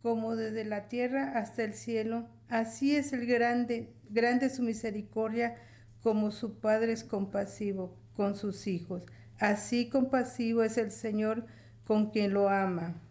como desde la tierra hasta el cielo. Así es el grande su misericordia, como su Padre es compasivo con sus hijos. Así compasivo es el Señor con quien lo ama.